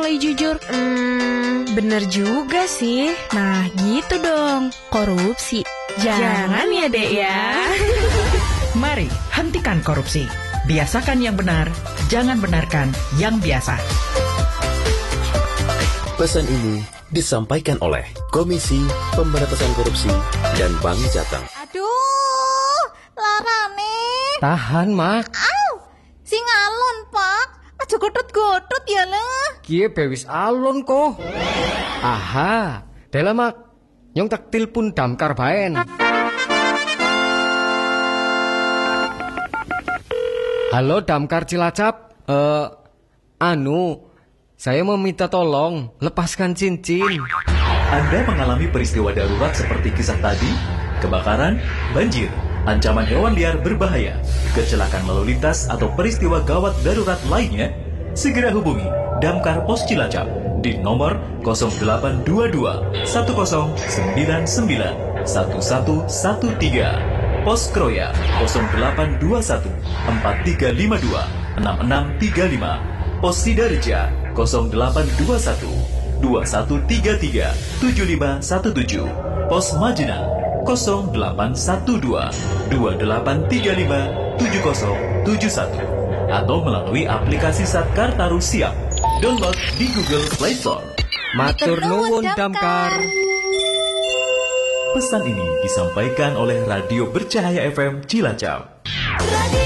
mulai jujur. Bener juga sih. Nah gitu dong, korupsi jangan ya dek ya. Mari hentikan korupsi. Biasakan yang benar, jangan benarkan yang biasa. Pesan ini disampaikan oleh Komisi Pemberantasan Korupsi dan Bank Jateng. Aduh, larane. Tahan, Mak. Sing alon, Pak. Aja gotot-gotot ya lah. Kie bewis alon kok. Aha, dela Mak. Nyong tak tilpun damkar baen. Halo damkar Cilacap. Saya mau minta tolong lepaskan cincin. Anda mengalami peristiwa darurat seperti kisah tadi, kebakaran, banjir, ancaman hewan liar berbahaya, kecelakaan lalu lintas atau peristiwa gawat darurat lainnya, segera hubungi Damkar Pos Cilacap di nomor 0822 1099 1113. Pos Kroya 0821 4352 6635. Pos Sidareja 0821 2133 7517. Pos Majenang 0812 2835 7071 atau melalui aplikasi Satker Taru Siap. Download di Google Play Store. Matur nuwun damkar. Pesan ini disampaikan oleh Radio Bercahaya FM Cilacap.